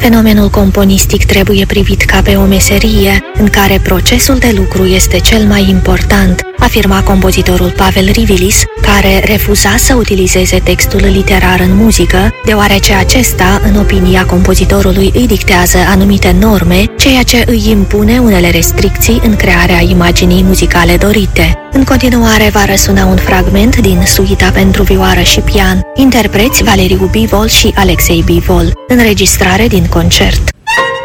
Fenomenul componistic trebuie privit ca pe o meserie în care procesul de lucru este cel mai important, afirma compozitorul Pavel Rivilis, care refuza să utilizeze textul literar în muzică, deoarece acesta, în opinia compozitorului, îi dictează anumite norme, ceea ce îi impune unele restricții în crearea imaginii muzicale dorite. În continuare va răsuna un fragment din suita pentru vioară și pian, interpreți Valeriu Bivol și Alexei Bivol, înregistrare din concert.